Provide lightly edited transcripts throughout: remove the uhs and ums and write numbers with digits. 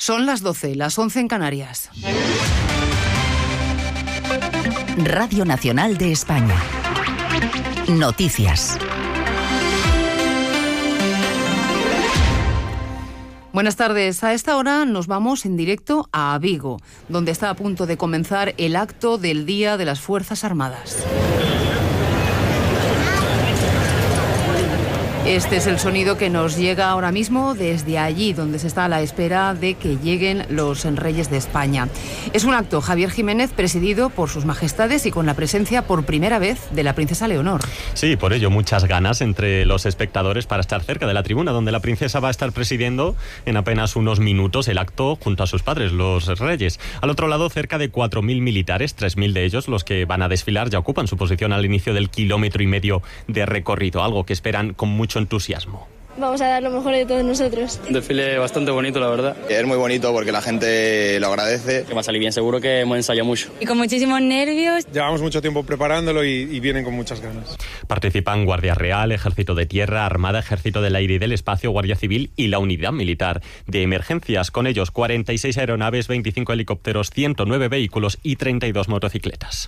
Son las 12, las 11 en Canarias. Radio Nacional de España. Noticias. Buenas tardes. A esta hora nos vamos en directo a Vigo, donde está a punto de comenzar el acto del Día de las Fuerzas Armadas. Este es el sonido que nos llega ahora mismo desde allí, donde se está a la espera de que lleguen los reyes de España. Es un acto, Javier Jiménez, presidido por sus majestades y con la presencia por primera vez de la princesa Leonor. Sí, por ello muchas ganas entre los espectadores para estar cerca de la tribuna, donde la princesa va a estar presidiendo en apenas unos minutos el acto junto a sus padres, los reyes. Al otro lado, cerca de 4.000 militares, 3.000 de ellos, los que van a desfilar, ya ocupan su posición al inicio del 1,5 km de recorrido, algo que esperan con mucho entusiasmo. Vamos a dar lo mejor de todos nosotros. Un desfile bastante bonito, la verdad. Es muy bonito porque la gente lo agradece. Que va a salir bien, seguro que hemos ensayado mucho. Y con muchísimos nervios. Llevamos mucho tiempo preparándolo y vienen con muchas ganas. Participan Guardia Real, Ejército de Tierra, Armada, Ejército del Aire y del Espacio, Guardia Civil y la Unidad Militar de Emergencias. Con ellos 46 aeronaves, 25 helicópteros, 109 vehículos y 32 motocicletas.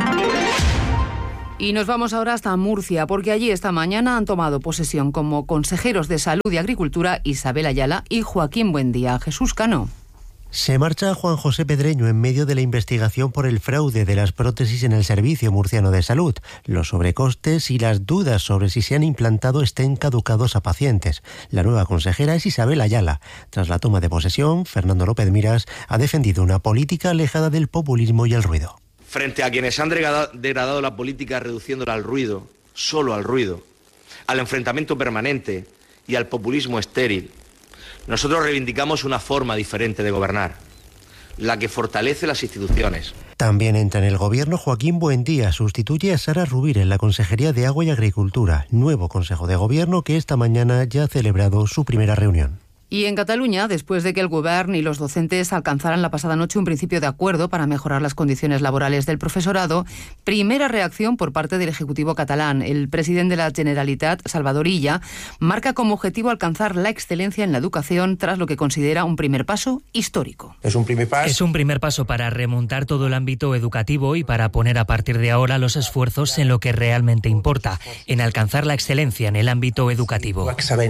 Y nos vamos ahora hasta Murcia, porque allí esta mañana han tomado posesión como consejeros de Salud y Agricultura Isabel Ayala y Joaquín Buendía. Jesús Cano. Se marcha Juan José Pedreño en medio de la investigación por el fraude de las prótesis en el Servicio Murciano de Salud. Los sobrecostes y las dudas sobre si se han implantado estén caducados a pacientes. La nueva consejera es Isabel Ayala. Tras la toma de posesión, Fernando López Miras ha defendido una política alejada del populismo y el ruido. Frente a quienes han degradado la política reduciéndola al ruido, solo al ruido, al enfrentamiento permanente y al populismo estéril, nosotros reivindicamos una forma diferente de gobernar, la que fortalece las instituciones. También entra en el gobierno Joaquín Buendía, sustituye a Sara Rubir en la Consejería de Agua y Agricultura, nuevo Consejo de Gobierno que esta mañana ya ha celebrado su primera reunión. Y en Cataluña, después de que el Govern y los docentes alcanzaran la pasada noche un principio de acuerdo para mejorar las condiciones laborales del profesorado, primera reacción por parte del Ejecutivo catalán. El presidente de la Generalitat, Salvador Illa, marca como objetivo alcanzar la excelencia en la educación tras lo que considera un primer paso histórico. Es un primer paso para remontar todo el ámbito educativo y para poner a partir de ahora los esfuerzos en lo que realmente importa, en alcanzar la excelencia en el ámbito educativo.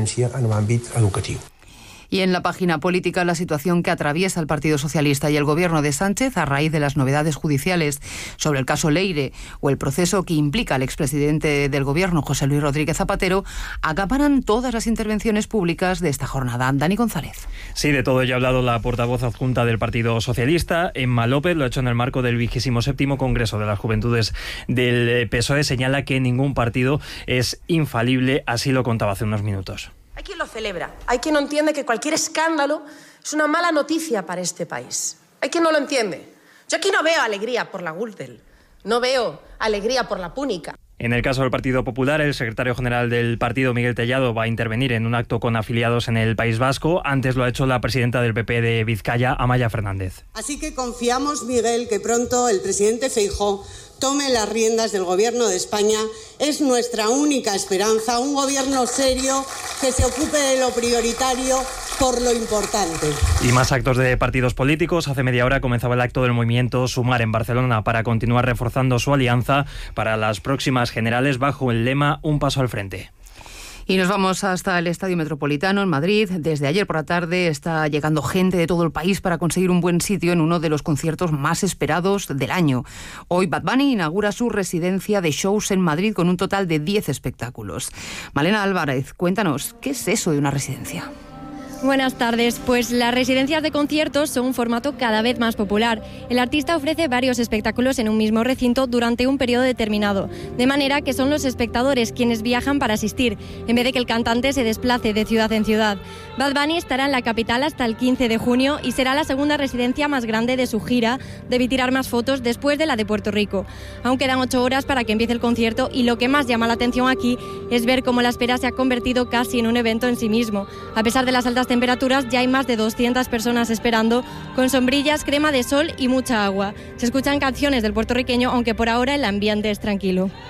Y en la página política, la situación que atraviesa el Partido Socialista y el gobierno de Sánchez a raíz de las novedades judiciales sobre el caso Leire o el proceso que implica al expresidente del gobierno, José Luis Rodríguez Zapatero, acaparan todas las intervenciones públicas de esta jornada. Dani González. Sí, de todo ya ha hablado la portavoz adjunta del Partido Socialista, Emma López, lo ha hecho en el marco del 27º Congreso de las Juventudes del PSOE. Señala que ningún partido es infalible, así lo contaba hace unos minutos. Hay quien lo celebra, hay quien no entiende que cualquier escándalo es una mala noticia para este país. Hay quien no lo entiende. Yo aquí no veo alegría por la Gürtel, no veo alegría por la Púnica. En el caso del Partido Popular, el secretario general del partido, Miguel Tellado, va a intervenir en un acto con afiliados en el País Vasco. Antes lo ha hecho la presidenta del PP de Vizcaya, Amaia Fernández. Así que confiamos, Miguel, que pronto el presidente Feijóo tome las riendas del Gobierno de España. Es nuestra única esperanza, un gobierno serio que se ocupe de lo prioritario por lo importante. Y más actos de partidos políticos. Hace media hora comenzaba el acto del movimiento Sumar en Barcelona para continuar reforzando su alianza para las próximas generales bajo el lema Un paso al frente. Y nos vamos hasta el Estadio Metropolitano en Madrid. Desde ayer por la tarde está llegando gente de todo el país para conseguir un buen sitio en uno de los conciertos más esperados del año. Hoy Bad Bunny inaugura su residencia de shows en Madrid con un total de 10 espectáculos. Malena Álvarez, cuéntanos, ¿qué es eso de una residencia? Buenas tardes. Pues las residencias de conciertos son un formato cada vez más popular. El artista ofrece varios espectáculos en un mismo recinto durante un periodo determinado, de manera que son los espectadores quienes viajan para asistir, en vez de que el cantante se desplace de ciudad en ciudad. Bad Bunny estará en la capital hasta el 15 de junio y será la segunda residencia más grande de su gira. Debe tirar más fotos después de la de Puerto Rico. Aún quedan 8 horas para que empiece el concierto y lo que más llama la atención aquí es ver cómo la espera se ha convertido casi en un evento en sí mismo. A pesar de las altas temperaturas, ya hay más de 200 personas esperando, con sombrillas, crema de sol y mucha agua. Se escuchan canciones del puertorriqueño, aunque por ahora el ambiente es tranquilo.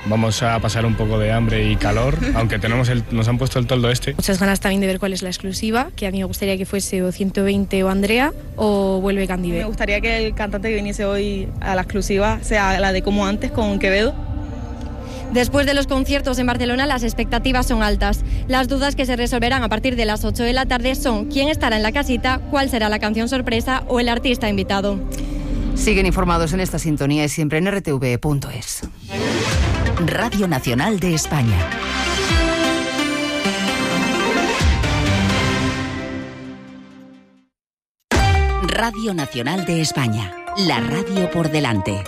Vamos a pasar un poco de hambre y calor, aunque nos han puesto el toldo este. Muchas ganas también de ver cuál es la exclusiva, que a mí me gustaría que fuese o 120 o Andrea o Vuelve Candy B. Me gustaría que el cantante que viniese hoy a la exclusiva sea la de Como Antes con Quevedo. Después de los conciertos en Barcelona, las expectativas son altas. Las dudas que se resolverán a partir de las 8 de la tarde son quién estará en la casita, cuál será la canción sorpresa o el artista invitado. Siguen informados en esta sintonía y siempre en rtv.es. Radio Nacional de España. Radio Nacional de España. La radio por delante.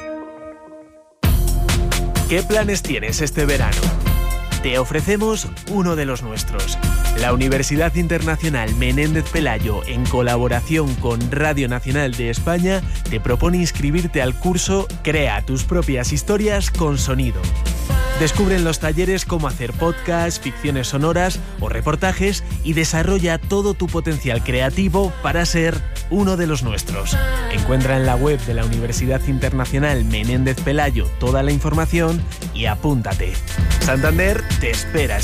¿Qué planes tienes este verano? Te ofrecemos uno de los nuestros. La Universidad Internacional Menéndez Pelayo, en colaboración con Radio Nacional de España, te propone inscribirte al curso Crea tus propias historias con sonido. Descubre en los talleres cómo hacer podcasts, ficciones sonoras o reportajes y desarrolla todo tu potencial creativo para ser uno de los nuestros. Encuentra en la web de la Universidad Internacional Menéndez Pelayo toda la información y apúntate. Santander te espera.